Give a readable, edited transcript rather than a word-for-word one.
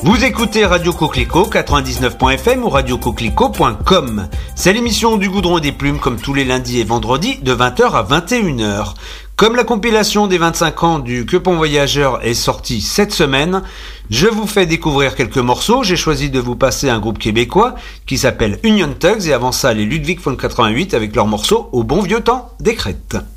Vous écoutez Radio Coquelicot 99.fm ou radiocoquelicot.com. C'est l'émission du Goudron et des Plumes comme tous les lundis et vendredis de 20h à 21h. Comme la compilation des 25 ans du Quepon Voyageur est sortie cette semaine, je vous fais découvrir quelques morceaux. J'ai choisi de vous passer un groupe québécois qui s'appelle Union Tugs et avant ça les Ludwig von 88 avec leur morceau Au bon vieux temps des crêtes.